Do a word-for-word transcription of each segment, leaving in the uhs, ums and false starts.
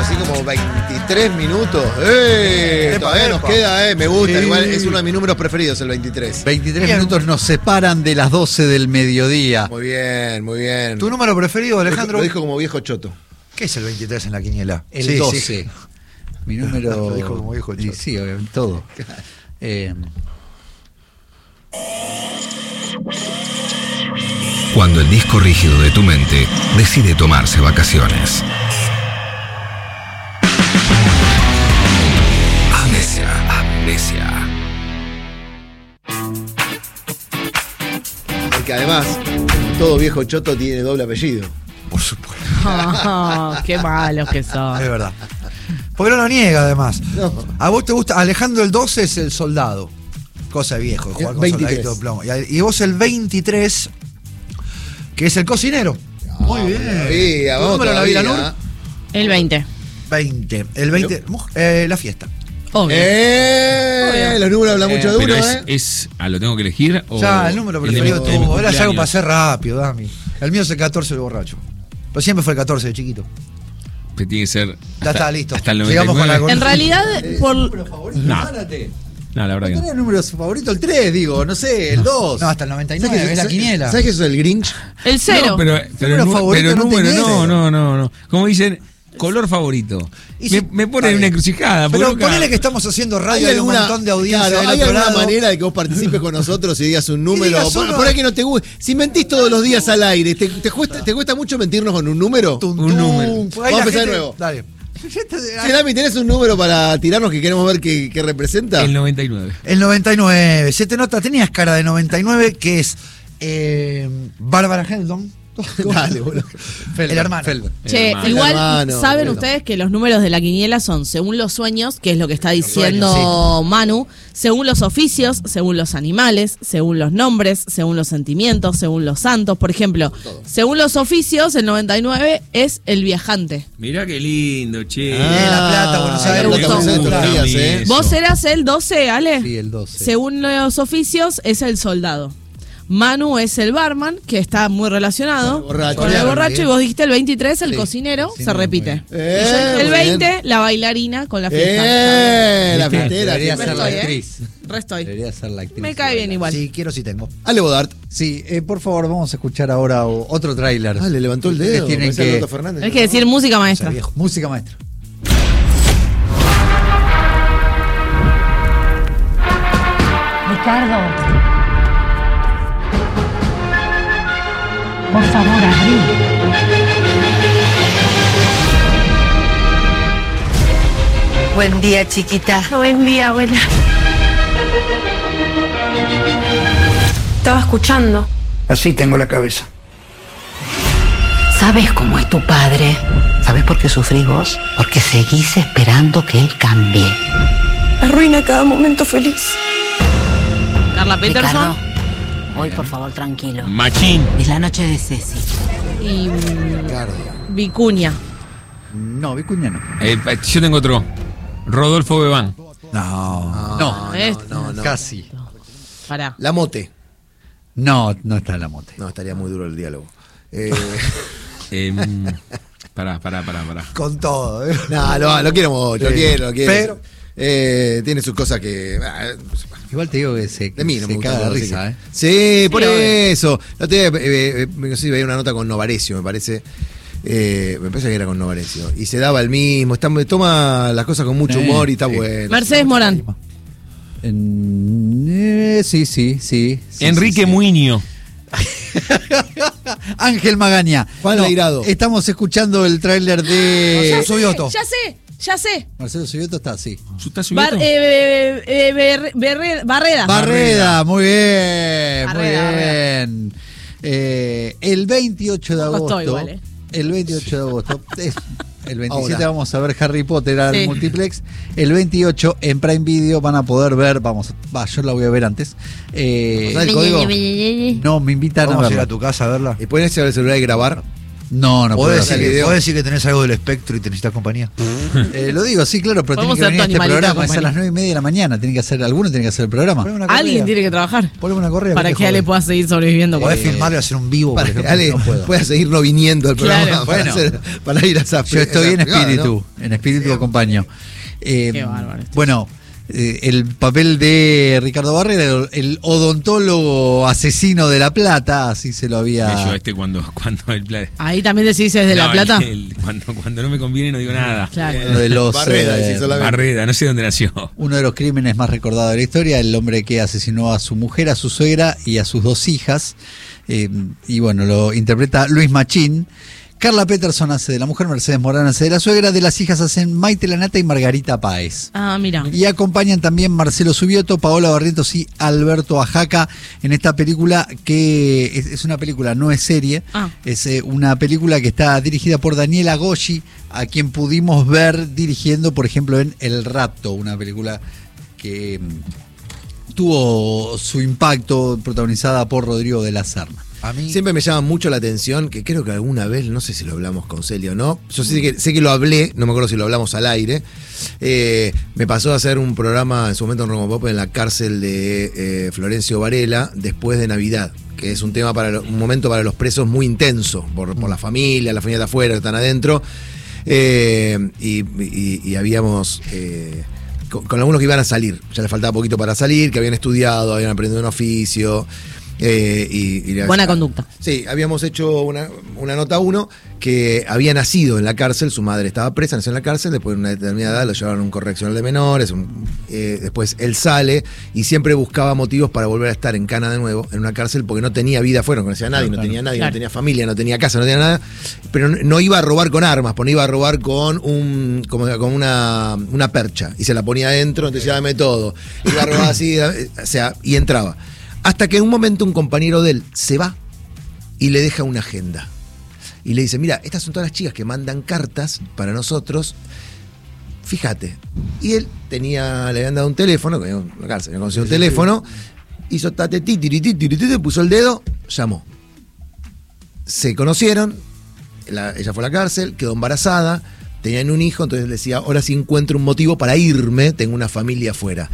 así como veintitrés minutos. ¡Eh! Epa, Todavía epa. nos queda, eh. Me gusta. Sí. Igual es uno de mis números preferidos, el veintitrés. veintitrés Bien. minutos nos separan de las doce del mediodía. Muy bien, muy bien. ¿Tu número preferido, Alejandro? Lo dijo como viejo choto. ¿Qué es el veintitrés en la quiniela? El Sí, doce. sí. Mi número. Lo dijo como dijo el Y Choto. sí, obviamente, todo. Eh, Cuando el disco rígido de tu mente decide tomarse vacaciones. Amnesia, amnesia. Porque además, todo viejo choto tiene doble apellido. Por supuesto. Oh, qué malos que son. Es verdad. Porque no lo niega, además. No. A vos te gusta. Alejandro el doce es el soldado. Cosa de viejo, de jugar con veintitrés. soldadito de plomo. Y, a- y vos el veintitrés, que es el cocinero. Muy bien. Sí, ¿Tu vamos número, todavía. Navidad Nur? El veinte. veinte. El veinte. muj- eh, la fiesta. Obvio. ¡Eh! Obvio. Los números hablan mucho de Pero uno, es, ¿eh? es. Ah, ¿lo tengo que elegir? O Ya, el número de preferido mi- de mi tuvo. Era algo cumpleaños? para hacer rápido, Dami. El mío es el catorce de borracho. Pero siempre fue el catorce de chiquito. Que tiene que ser. Ya está, listo. Hasta el noventa y Sigamos con nueve. la- En realidad, por. No. Párate. No, la verdad que ¿No no. tenés número favorito? El tres, digo, no sé, el dos. No, hasta el noventa y nueve, ¿Sabes es la que- quiniela. ¿Sabes que eso es el Grinch? El cero. No, pero, pero, Número nu- favorito pero no número, tenés. no, no, no, no. Como dicen, color favorito. Y me, si- me está pone en una bien. encrucijada. porque Pero nunca- ponele que estamos haciendo radio y ¿Hay hay un alguna- montón de audiencia claro, del ¿hay otro alguna lado. manera de que vos participes con nosotros y digas un número? digas Por, uno. por ahí que no te guste. Si mentís todos los días al aire, ¿te, te cuesta, ¿te cuesta mucho mentirnos con un número? Tum, Un tum. número. Ahí Vamos la a empezar de gente- nuevo. Dale. Sí, Dami, ¿tenés un número para tirarnos que queremos ver qué, qué representa? El noventa y nueve. El noventa y nueve. Se te nota, tenías cara de noventa y nueve, que es eh, Bárbara Heldon. Dale, boludo. El hermano. Che, Hermano. igual Hermano, saben bueno. ustedes que los números de la quiniela son según los sueños, que es lo que está diciendo sueños, Manu, según los oficios, según los animales, según los nombres, según los sentimientos, según los santos. Por ejemplo, según los oficios, el noventa y nueve es el viajante. Mirá qué lindo, che. Eh, La Plata, Buenos Ah, Aires. La Plata, Buenos Aires, todos los días, ¿eh? Eso. ¿Vos eras el doce, Ale? Sí, el doce. Según los oficios, es el soldado. Manu es el barman, que está muy relacionado Con el borracho. con el Claro, borracho, bien. y vos dijiste el veintitrés, el Sí, cocinero, cocinero, se repite. muy bien. Y yo dije Eh, el muy veinte, bien. la bailarina con la fiesta. ¡Eh! La ¿Viste? fiestera. Debería siempre. ser la Restoy, ¿eh? actriz. Restoy. Debería ser la actriz. Me cae bien igual. Si quiero, si tengo. Ale Bodart. Sí, eh, por favor, vamos a escuchar ahora o- otro tráiler. Ah, le levantó el Ustedes dedo. tienen Parece que- Alberto Fernández. Hay que decir música maestra. Viejo. Música maestra. Ricardo, por favor, abrí. Buen día, chiquita. Buen día, abuela. Estaba escuchando. Así tengo la cabeza. ¿Sabes cómo es tu padre? ¿Sabes por qué sufrís vos? Porque seguís esperando que él cambie. Arruina cada momento feliz. Carla Peterson Ricardo, hoy por favor tranquilo. Machín. Es la noche de Ceci. y mm, Ricardo. Vicuña. No, Vicuña no. Eh, yo tengo otro. Rodolfo Bebán. No. No, Esto. no, no. casi. Pará. La mote. No, no está en la mote. No, estaría muy duro el diálogo. Eh, Eh, pará, pará, pará, pará. Con todo. ¿eh? no, lo, lo quiero mucho, lo Sí. quiero, lo quiero. Pero- Eh, tiene sus cosas que. ah, Igual te digo que se, De mí no se me gusta caga de todo, así risa, que- ¿eh? Sí, por Sí, obvio. eso. No, te, eh, eh, no sé si veía una nota con Novarecio, me parece. Eh, me parece que era con Novarecio. Y se daba el mismo. Está, toma las cosas con mucho Sí, humor y está sí. bueno. Mercedes Morán. En- eh, sí, sí, sí. sí, Enrique sí, sí. Muiño. Ángel Magaña. Juan Leirado. Estamos escuchando el tráiler de... Ya Subioto. sé, ya sé, ya sé. Marcelo Subioto está así. ¿Estás Bar- subiendo? eh, eh, eh, Berre- Berre- Barreda. Barreda, muy bien, muy Barreda, bien. Eh, el veintiocho de Costó agosto. igual, eh. El veintiocho de agosto. es- el veintisiete Ahora. vamos a ver Harry Potter al Sí. multiplex. El veintiocho en Prime Video van a poder ver, vamos, va, yo la voy a ver antes. Eh, ¿Sabes el código? no, me invitan Vamos a a ir verla. a tu casa a verla. Y ponerse al celular y grabar. No, no puedo ¿Podés hacer decir, que, video. podés decir que tenés algo del espectro y te necesitas compañía? Eh, lo digo, sí, claro, pero tiene Podemos que ser venir a tu este animalito de programa. Es a compañía. las nueve y media de la mañana. Tiene que hacer, alguno tiene que hacer el programa. Poneme una correa. Alguien tiene que trabajar Poneme una correa. para te que Ale jode. pueda seguir sobreviviendo. Podés con- filmarlo y hacer un vivo, por Para que ejemplo. Ale No puedo. pueda seguir no viniendo al Claro. programa para, Bueno. hacer- para ir a esa Yo estoy en esa pegada, espíritu, ¿no? en espíritu acompaño. Eh, Qué bárbaro esto. Bueno, eh, el papel de Ricardo Barrera, el, el odontólogo asesino de La Plata, así se lo había... Yo este cuando, cuando el plan. Ahí también decís desde La No, Plata. el- el- cuando, cuando no me conviene no digo nada. Claro. Uno de los, Barrera, eh, decís solamente. Barreda, no sé dónde nació. uno de los crímenes más recordados de la historia, el hombre que asesinó a su mujer, a su suegra y a sus dos hijas. Eh, y bueno, lo interpreta Luis Machín. Carla Peterson hace de la mujer, Mercedes Morán hace de la suegra, de las hijas hacen Maite Lanata y Margarita Páez. Ah, mira. Y acompañan también Marcelo Subioto, Paola Barrientos y Alberto Ajaca en esta película que es, es una película, no es serie, Ah. es eh, una película que está dirigida por Daniela Goyi, a quien pudimos ver dirigiendo, por ejemplo, en El Rapto, una película que mm, tuvo su impacto, protagonizada por Rodrigo de la Serna. A mí, Siempre me llama mucho la atención, que creo que alguna vez, no sé si lo hablamos con Celia o no, yo sé que, sé que lo hablé, no me acuerdo si lo hablamos al aire, eh, me pasó a hacer un programa en su momento en Romopop en la cárcel de eh, Florencio Varela después de Navidad, que es un tema para lo- un momento para los presos muy intenso, por, por la familia, la familia de afuera, que están adentro, eh, y, y- y habíamos... eh, con, con algunos que iban a salir, ya les faltaba poquito para salir, que habían estudiado, habían aprendido un oficio. eh, y, y- Buena conducta. Sí, habíamos hecho una, una nota uno que había nacido en la cárcel, su madre estaba presa, nació en la cárcel, después de una determinada edad lo llevaron a un correccional de menores, un- eh, después él sale y siempre buscaba motivos para volver a estar en Cana de nuevo, en una cárcel, porque no tenía vida afuera, no conocía a nadie, no tenía nadie, Claro. no tenía familia, no tenía casa, no tenía nada, pero no, no iba a robar con armas, pues no iba a robar con un como, con una, una percha, y se la ponía adentro, entonces ya dame todo, iba a robar así, eh, o sea, y entraba. Hasta que en un momento un compañero de él se va y le deja una agenda. Y le dice, mira, estas son todas las chicas que mandan cartas para nosotros, fíjate. Y él tenía, le habían dado un teléfono, que en la cárcel, había conseguido un teléfono, hizo tate titiri, titiri, titiri, puso el dedo, llamó. Se conocieron, la- ella fue a la cárcel, quedó embarazada, tenían un hijo, entonces le decía, ahora sí encuentro un motivo para irme, tengo una familia afuera.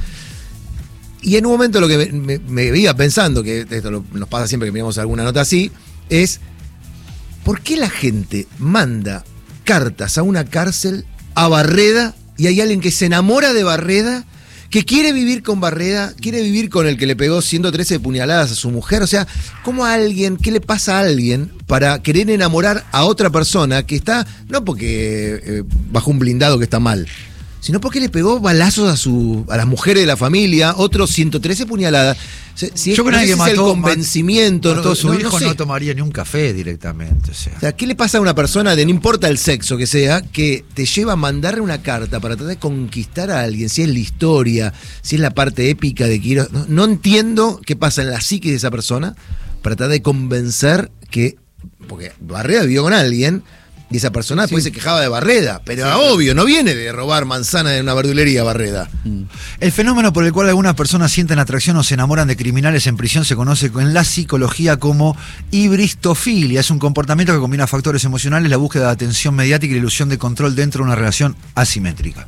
Y en un momento lo que me, me- me iba pensando, que esto lo- nos pasa siempre que miramos alguna nota así, es ¿por qué la gente manda cartas a una cárcel, a Barreda, y hay alguien que se enamora de Barreda, que quiere vivir con Barreda, quiere vivir con el que le pegó ciento trece puñaladas a su mujer? O sea, ¿cómo a alguien, qué le pasa a alguien para querer enamorar a otra persona que está, no porque eh, bajo un blindado que está mal, sino porque le pegó balazos a su a las mujeres de la familia, otros ciento trece puñaladas? O sea, si es, yo creo no que sé nadie si es mató, el convencimiento, mató a su no- no hijo, sé. no tomaría ni un café directamente. O sea. O sea, ¿qué le pasa a una persona de no importa el sexo que sea, que te lleva a mandarle una carta para tratar de conquistar a alguien? Si es la historia, si es la parte épica de quiero. No, no entiendo qué pasa en la psique de esa persona para tratar de convencer que. Porque Barreda vivió con alguien y esa persona después se quejaba de Barreda. Pero obvio, no viene de robar manzana de una verdulería Barreda. El fenómeno por el cual algunas personas sienten atracción o se enamoran de criminales en prisión se conoce en la psicología como hibristofilia. Es un comportamiento que combina factores emocionales, la búsqueda de atención mediática y la ilusión de control dentro de una relación asimétrica.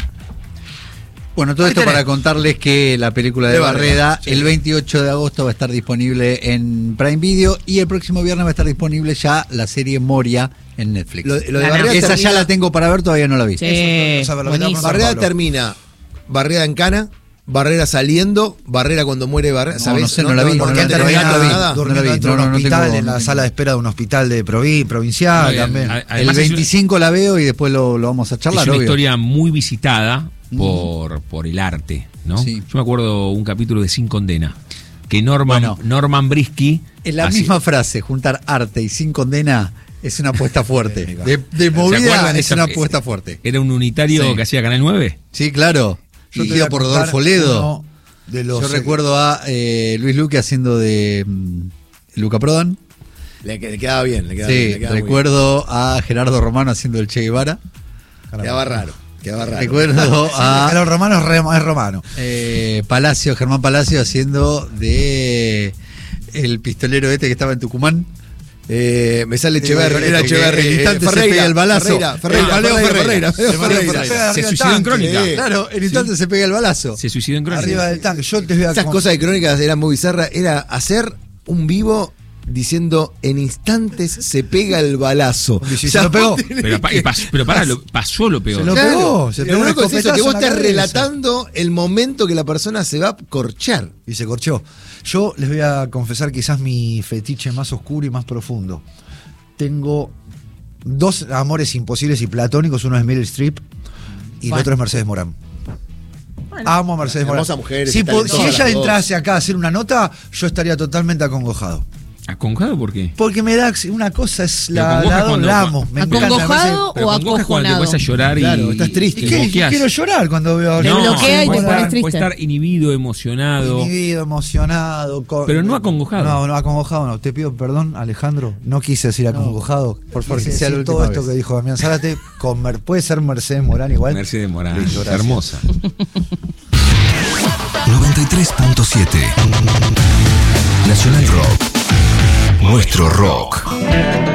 Bueno, todo Ahí esto tenés. para contarles que la película de, De Barreda, Barreda, sí. el veintiocho de agosto va a estar disponible en Prime Video y el próximo viernes va a estar disponible ya la serie Moria en Netflix. Lo, lo de Ganamos. Barreda Esa termina, ya la tengo para ver, todavía no la vi. Sí, Eso, saber lo que buenísimo. está Barreda Pablo. termina. Barreda en Cana, Barrera saliendo, Barrera cuando muere Barrera. No, ¿Sabés? no sé, no la vi, porque no la- antes no todavía había no la vi. nada. Durmiendo No la vi, dentro no, de un no, no hospital, tengo- en la no sala de espera de un hospital de provi- No, provincial y también. a- El además es una- veinticinco la veo y después lo, lo vamos a charlar, es una obvio. historia muy visitada por, por el arte, ¿no? Sí. Yo me acuerdo un capítulo de Sin Condena, que Norman, Bueno. Norman Brisky... En la hacía- misma frase, juntar arte y sin condena es una apuesta fuerte. De, de ¿Se movida acuerdan es esa- una apuesta fuerte. Era un unitario Sí. que hacía Canal nueve. Sí, claro. Yo te voy Dirigido a por contar Rodolfo Ledo. uno de los- Yo recuerdo a eh, Luis Luque haciendo de mm, Luca Prodan. Le, le quedaba bien, le quedaba bien. Sí, le quedaba muy recuerdo a Gerardo Romano haciendo el Che Guevara. bien. Quedaba raro, quedaba raro. Recuerdo A a los romanos es re- es romano. eh, Palacio, Germán Palacio haciendo de el pistolero este que estaba en Tucumán. Eh, me sale Sí, Echeverri, Loreto, era que Echeverri. el instante eh, se pega el balazo. Ferreira, Ferreira, Eh, Leo Ferreira, Ferreira. Ferreira, Leo Ferreira. Ferreira. Se suicidó en Crónica. Sí. Claro, en instante se pega el balazo. Se suicidó en Crónica. Arriba del tanque. Yo les voy a Esas con- cosas de Crónicas eran muy bizarras. Era hacer un vivo diciendo en instantes se pega el balazo. Y si se lo pegó. vos tenés Pero, pa- que- pas- pero pará, lo- pasó lo peor. Se lo Claro, pegó, se lo pegó un loco es eso, que escopetazo vos en la estás cabeza. relatando el momento que la persona se va a corchar. Y se corchó. Yo les voy a confesar quizás mi fetiche más oscuro y más profundo. Tengo dos amores imposibles y platónicos. Uno es Meryl Streep y el Bueno. otro es Mercedes Morán. Bueno. Amo a Mercedes Morán. Hermosa mujer, Si, es po- talentosa si ella las dos. entrase acá a hacer una nota, yo estaría totalmente acongojado. ¿Acongojado por qué? Porque me da una cosa, es Pero la, acongoja la, cuando- la amo. Me encanta, me parece- ¿Acongojado Pero o acongoja cuando te acojonado? pones a llorar y. Claro, estás triste. ¿Y y qué? boqueás. Quiero llorar cuando veo Te a bloquea y te puede pones estar- triste. Puede estar inhibido, emocionado. Inhibido, emocionado. con- Pero no acongojado. No, no, acongojado no. Te pido perdón, Alejandro. No quise decir acongojado. por favor, Quise que sea la decir última todo esto vez. que dijo Damián Zárate. Con Mer- puede ser Mercedes Morán igual. Mercedes Morán. Listo, gracias. Hermosa. noventa y tres punto siete Nacional Rock. Nuestro rock.